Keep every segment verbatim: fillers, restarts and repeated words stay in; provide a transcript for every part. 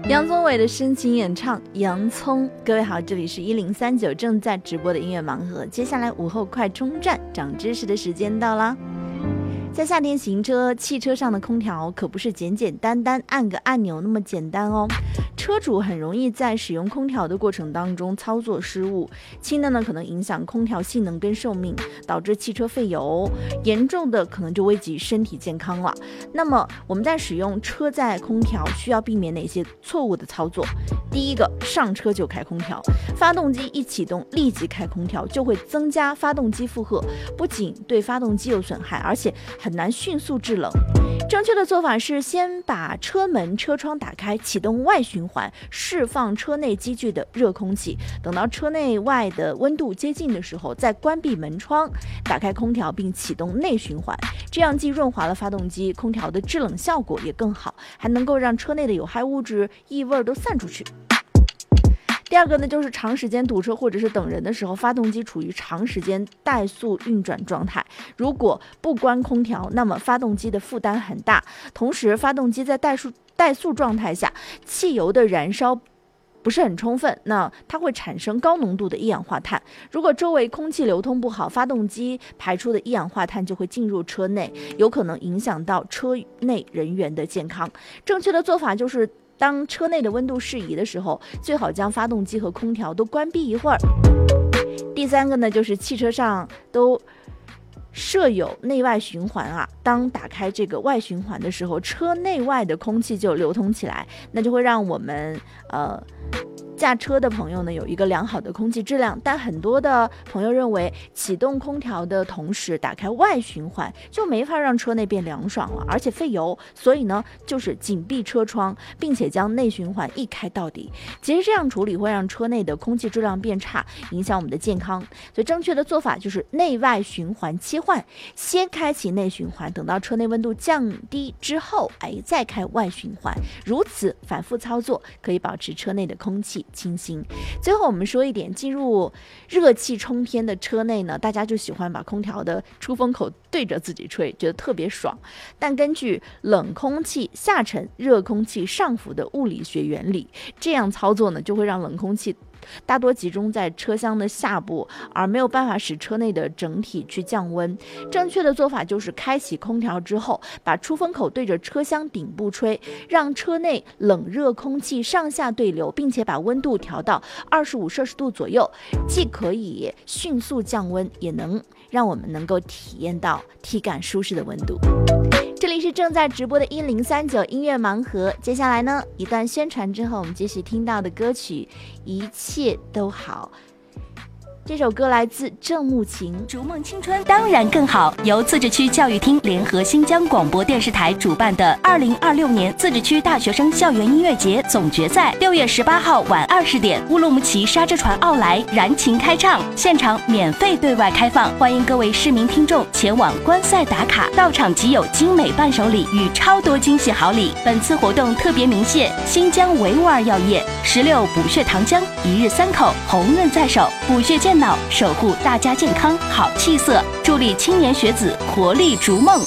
杨宗纬的深情演唱《洋葱》。各位好，这里是一零三九正在直播的音乐盲盒，接下来午后快充站长知识的时间到啦。在夏天行车，汽车上的空调可不是简简单单按个按钮那么简单哦。车主很容易在使用空调的过程当中操作失误，轻的呢可能影响空调性能跟寿命，导致汽车费油；严重的可能就危及身体健康了。那么我们在使用车载空调需要避免哪些错误的操作？第一个，上车就开空调，发动机一启动立即开空调，就会增加发动机负荷，不仅对发动机有损害，而且很难迅速制冷。正确的做法是先把车门、车窗打开，启动外循环，释放车内积聚的热空气。等到车内外的温度接近的时候，再关闭门窗，打开空调并启动内循环。这样既润滑了发动机，空调的制冷效果也更好，还能够让车内的有害物质、异味都散出去。第二个呢，就是长时间堵车或者是等人的时候，发动机处于长时间怠速运转状态。如果不关空调，那么发动机的负担很大，同时发动机在怠速怠速状态下，汽油的燃烧不是很充分，那它会产生高浓度的一氧化碳。如果周围空气流通不好，发动机排出的一氧化碳就会进入车内，有可能影响到车内人员的健康。正确的做法就是当车内的温度适宜的时候，最好将发动机和空调都关闭一会儿。第三个呢，就是汽车上都设有内外循环啊，当打开这个外循环的时候，车内外的空气就流通起来，那就会让我们呃驾车的朋友呢有一个良好的空气质量。但很多的朋友认为，启动空调的同时打开外循环就没法让车内变凉爽了，而且费油，所以呢就是紧闭车窗，并且将内循环一开到底。其实这样处理会让车内的空气质量变差，影响我们的健康。所以正确的做法就是内外循环切换，先开启内循环，等到车内温度降低之后，哎，再开外循环。如此反复操作，可以保持车内的空气清新。最后我们说一点，进入热气冲天的车内呢，大家就喜欢把空调的出风口对着自己吹，觉得特别爽。但根据冷空气下沉、热空气上浮的物理学原理，这样操作呢，就会让冷空气大多集中在车厢的下部，而没有办法使车内的整体去降温。正确的做法就是开启空调之后，把出风口对着车厢顶部吹，让车内冷热空气上下对流，并且把温度调到二十五摄氏度左右，既可以迅速降温，也能让我们能够体验到体感舒适的温度。这里是正在直播的一零三九音乐盲盒，接下来呢，一段宣传之后，我们继续听到的歌曲《一切都好》。这首歌来自郑木琴。 逐梦青春当然更好，由自治区教育厅联合新疆广播电视台主办的二零二六年自治区大学生校园音乐节总决赛，六月十八号晚二十点，乌鲁木齐沙之船奥莱燃情开唱，现场免费对外开放，欢迎各位市民听众前往观赛打卡，到场即有精美伴手礼与超多惊喜好礼。本次活动特别鸣谢新疆维吾尔药业、石榴补血糖浆、一日三口、红润在手、补血健脑，守护大家健康好气色，助力青年学子活力逐梦。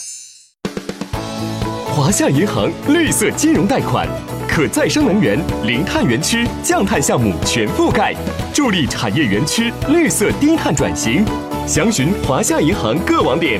华夏银行绿色金融贷款，可再生能源、零碳园区、降碳项目全覆盖，助力产业园区绿色低碳转型。详询华夏银行各网点。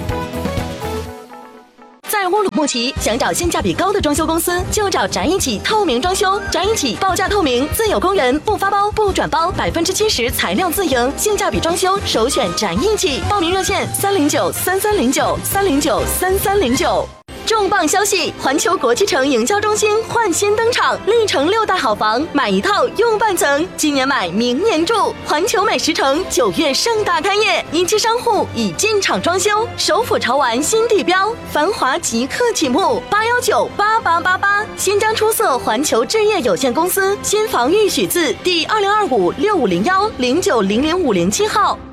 在乌鲁木齐，想找性价比高的装修公司，就找展一起透明装修。展一起报价透明，自有工人，不发包不转包，百分之七十材料自营，性价比装修首选展一起。报名热线：三零九三三零九三零九三三零九。重磅消息！环球国际城营销中心焕新登场，历城六大好房，买一套用半层，今年买明年住。环球美食城九月盛大开业，一期商户已进场装修，首府潮玩新地标，繁华即刻启幕。八幺九八八八八，新疆出色环球置业有限公司新房预许字第二零二五六五零幺零九零零五零七号。